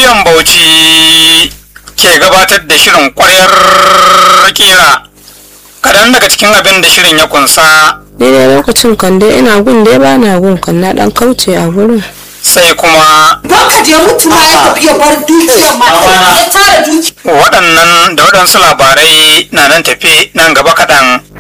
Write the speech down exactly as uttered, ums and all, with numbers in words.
Rediyon Bauchi ke gabatar da shirin ƙwaryar kira. Kaɗan daga cikin abin da shirin ya kunsa. Daidai lokacin kan dai ina gun dai ba na gun kan na ɗan kauce a gurin. Sai kuma Baka je mutuwa ya tafi ya bar dukiyar ma ya tara duki. waɗannan da waɗansu labarai na nan tafe nan gaba kaɗan.